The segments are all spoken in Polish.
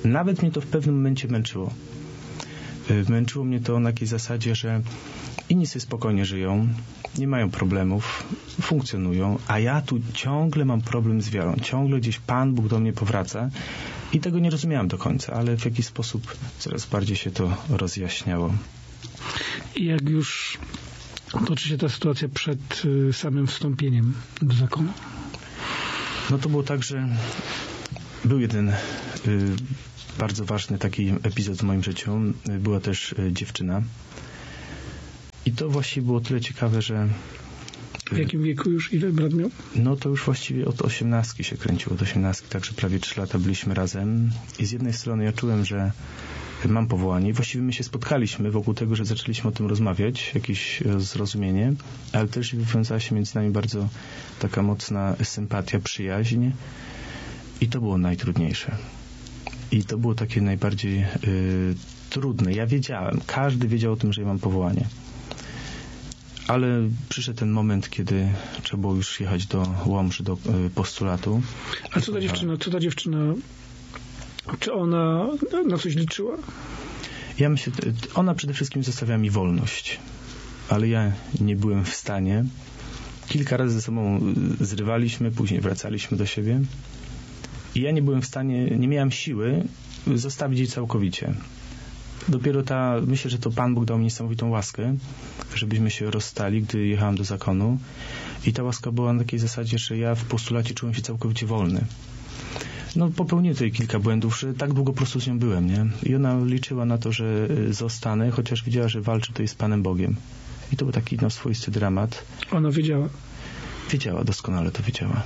Nawet mnie to w pewnym momencie męczyło. Męczyło mnie to na takiej zasadzie, że inni sobie spokojnie żyją, nie mają problemów, funkcjonują, a ja tu ciągle mam problem z wiarą. Ciągle gdzieś Pan Bóg do mnie powraca i tego nie rozumiałem do końca, ale w jakiś sposób coraz bardziej się to rozjaśniało. I jak już toczy się ta sytuacja przed samym wstąpieniem do zakonu? No to było tak, że był jeden bardzo ważny taki epizod w moim życiu. Była też dziewczyna. I to właściwie było tyle ciekawe, że... W jakim wieku już? Ile brat miał? No to już właściwie od 18 się kręciło. Od 18, także prawie 3 lata byliśmy razem. I z jednej strony ja czułem, że mam powołanie. I właściwie my się spotkaliśmy wokół tego, że zaczęliśmy o tym rozmawiać, jakieś zrozumienie, ale też wywiązała się między nami bardzo taka mocna sympatia, przyjaźń. I to było najtrudniejsze. I to było takie najbardziej trudne. Ja wiedziałem, każdy wiedział o tym, że ja mam powołanie. Ale przyszedł ten moment, kiedy trzeba było już jechać do Łomży, do postulatu. A co ta dziewczyna, czy ona na coś liczyła? Ja myślę, ona przede wszystkim zostawiała mi wolność. Ale ja nie byłem w stanie. Kilka razy ze sobą zrywaliśmy, później wracaliśmy do siebie. I ja nie byłem w stanie, nie miałem siły zostawić jej całkowicie. Dopiero myślę, że to Pan Bóg dał mi niesamowitą łaskę, żebyśmy się rozstali, gdy jechałem do zakonu. I ta łaska była na takiej zasadzie, że ja w postulacie czułem się całkowicie wolny. No popełniłem tutaj kilka błędów, że tak długo po prostu z nią byłem, nie? I ona liczyła na to, że zostanę, chociaż widziała, że walczę tutaj z Panem Bogiem. I to był taki swoisty dramat. Ona wiedziała? Wiedziała, doskonale to wiedziała.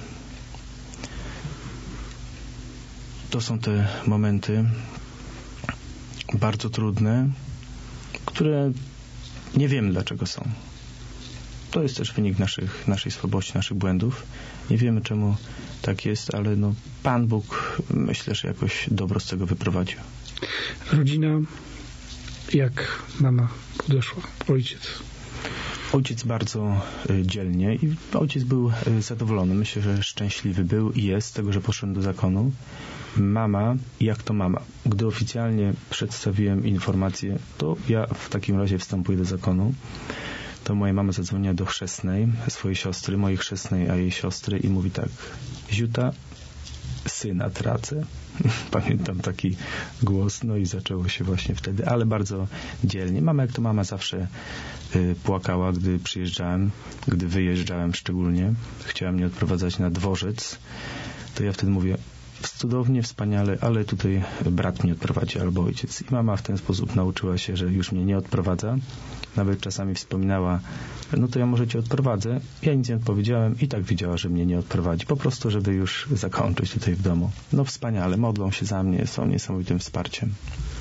To są te momenty bardzo trudne, które nie wiemy dlaczego są. To jest też wynik naszej słabości, naszych błędów. Nie wiemy czemu tak jest, ale Pan Bóg myślę, że jakoś dobro z tego wyprowadził. Rodzina, jak mama podeszła? Ojciec bardzo dzielnie i ojciec był zadowolony. Myślę, że szczęśliwy był i jest z tego, że poszedłem do zakonu. Mama, jak to mama? Gdy oficjalnie przedstawiłem informację, to ja w takim razie wstępuję do zakonu. To moja mama zadzwoniła do chrzestnej, swojej siostry, mojej chrzestnej, a jej siostry i mówi tak: Ziuta, syna tracę. Pamiętam taki głos, i zaczęło się właśnie wtedy, ale bardzo dzielnie. Mama, jak to mama, zawsze płakała, gdy przyjeżdżałem, gdy wyjeżdżałem szczególnie. Chciała mnie odprowadzać na dworzec. To ja wtedy mówię: cudownie, wspaniale, ale tutaj brat mnie odprowadzi albo ojciec. I mama w ten sposób nauczyła się, że już mnie nie odprowadza. Nawet czasami wspominała: to ja może cię odprowadzę. Ja nic nie odpowiedziałem i tak wiedziała, że mnie nie odprowadzi. Po prostu, żeby już zakończyć tutaj w domu. Wspaniale, modlą się za mnie, są niesamowitym wsparciem.